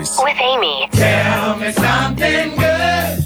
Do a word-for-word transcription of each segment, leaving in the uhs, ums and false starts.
Stories with Amy. Tell me something good.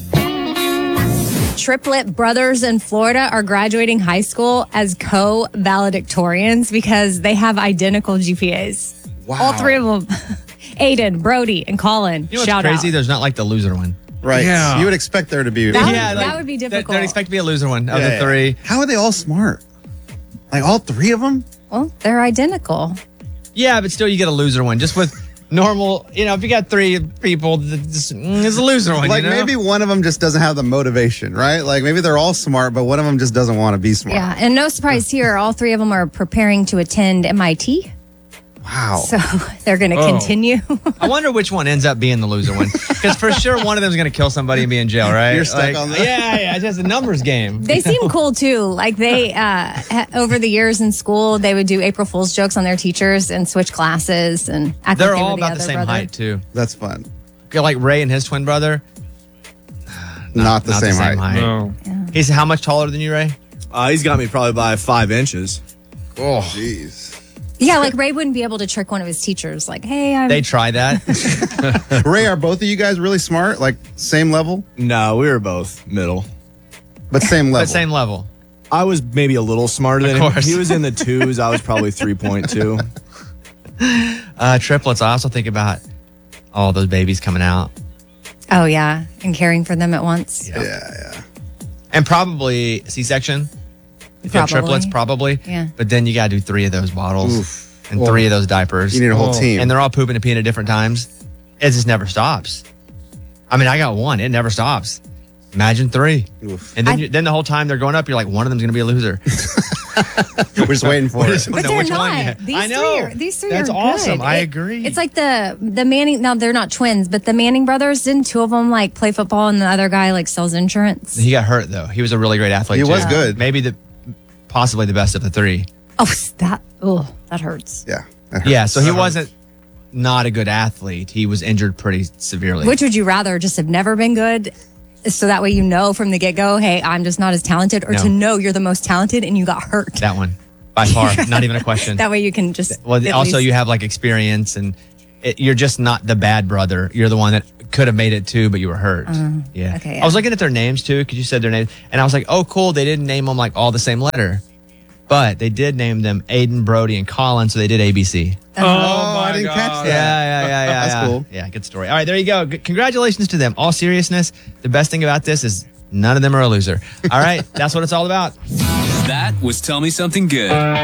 Triplet brothers in Florida are graduating high school as co-valedictorians because they have identical G P As. Wow. All three of them. Aiden, Brody, and Colin. You know what's Shout crazy? out. There's not like the loser one. Right. Yeah. You would expect there to be. That would- yeah, that would be difficult. They, would expect to be a loser one of Yeah, the yeah. three. How are they all smart? Like all three of them? Well, they're identical. Yeah, but still, you get a loser one. Just with normal, you know, if you got three people, this is a loser one. Like you know? maybe one of them just doesn't have the motivation, right? Like maybe they're all smart, but one of them just doesn't want to be smart. Yeah, and no surprise here, all three of them are preparing to attend M I T. Wow. So they're going to Oh. continue. I wonder which one ends up being the loser one. Because for sure, one of them is going to kill somebody and be in jail, right? You're stuck on that? Yeah, yeah. It's just a numbers game. They seem cool too. Like they, uh, ha- over the years in school, they would do April Fool's jokes on their teachers and switch classes and act They're like they all were the about other the same brother. height, too. That's fun. Like Ray and his twin brother. Not, the, Not same the same height. height. No. He's how much taller than you, Ray? Uh, he's got me probably by five inches. Oh, jeez. Yeah, like Ray wouldn't be able to trick one of his teachers. Like, hey, I'm. They try that. Ray, are both of you guys really smart? Like same level, No, we were both middle. but same level. But same level. I was maybe a little smarter Of than him. course. He was in the twos. I was probably three point two. Uh, triplets. I also think about all those babies coming out. Oh yeah, and caring for them at once. Yeah, yeah. And probably C-section. If you have Probably. triplets, probably. Yeah. But then you got to do three of those bottles Oof. and three of those diapers. You need a whole Oh. team. and they're all pooping and peeing at different times. It just never stops. I mean, I got one. It never stops. Imagine three. Oof. And then, I- you, then the whole time they're growing up, you're like, one of them's going to be a loser. We're just waiting for it. But No, they're which one not. yet? These I know. three are. These three That's are awesome. good. I It- agree. It's like the the Manning. No, they're not twins, but the Manning brothers. Didn't two of them like play football, and the other guy like sells insurance? He got hurt, though. He was a really great athlete, He too. was good. Maybe the possibly the best of the three. Oh, that. Oh, that hurts. Yeah. that Yeah, hurts. so he wasn't not a good athlete. He was injured pretty severely. Which would you rather just have never been good? So that way you know from the get go, hey, I'm just not as talented, or No. to know you're the most talented and you got hurt. That one, by far, not even a question. That way you can just. Well, at also least- you have like experience, and it, you're just not the bad brother. You're the one that could have made it too, but you were hurt. yeah. Uh, okay, I was yeah. looking at their names too, because you said their names, and I was like, oh, cool. They didn't name them like all the same letter, but they did name them Aiden, Brody, and Colin, so they did A B C. Oh, I my didn't God. catch that. Yeah, yeah, yeah, yeah. That's yeah. cool. Yeah, good story. All right, there you go. G- congratulations to them. All seriousness, the best thing about this is none of them are a loser. All right, that's what it's all about. That was Tell Me Something Good.